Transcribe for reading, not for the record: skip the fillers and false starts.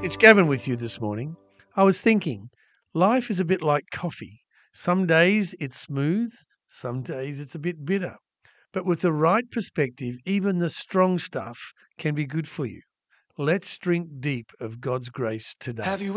It's Gavin with you this morning. I was thinking, life is a bit like coffee. Some days it's smooth, some days it's a bit bitter. But with the right perspective, even the strong stuff can be good for you. Let's drink deep of God's grace today. Have you